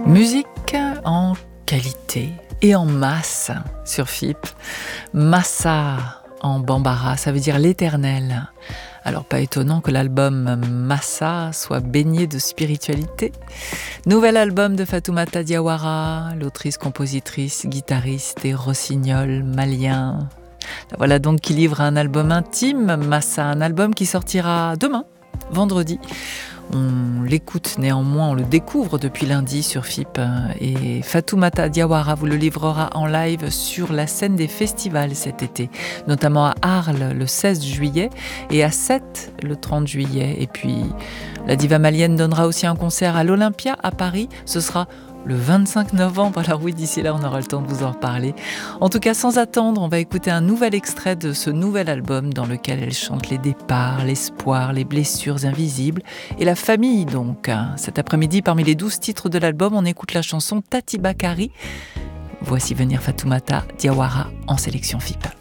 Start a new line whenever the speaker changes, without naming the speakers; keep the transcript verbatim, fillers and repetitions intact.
Musique en qualité et en masse sur F I P. Massa en bambara, ça veut dire l'éternel. Alors pas étonnant que l'album Massa soit baigné de spiritualité. Nouvel album de Fatoumata Diawara, l'autrice, compositrice, guitariste et rossignol malien. Voilà donc qui livre un album intime, Massa, un album qui sortira demain, vendredi. On l'écoute néanmoins, on le découvre depuis lundi sur F I P et Fatoumata Diawara vous le livrera en live sur la scène des festivals cet été, notamment à Arles le seize juillet et à Sète le trente juillet. Et puis la diva malienne donnera aussi un concert à l'Olympia à Paris, ce sera le vingt-cinq novembre, alors oui, d'ici là on aura le temps de vous en reparler. En tout cas, sans attendre, on va écouter un nouvel extrait de ce nouvel album dans lequel elle chante les départs, l'espoir, les blessures invisibles et la famille donc. Cet après-midi, parmi les douze titres de l'album, on écoute la chanson Tati Bakari. Voici venir Fatoumata Diawara en sélection F I P.